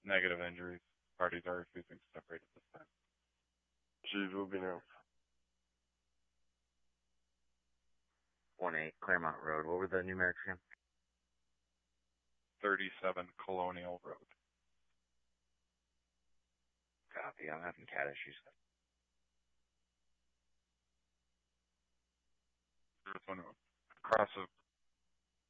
Negative injuries. Parties are refusing to separate at this time. Jeez, we'll be now. 1-8 Claremont Road. What were the numerics again? 37 Colonial Road. Copy. I'm having cat issues. Across of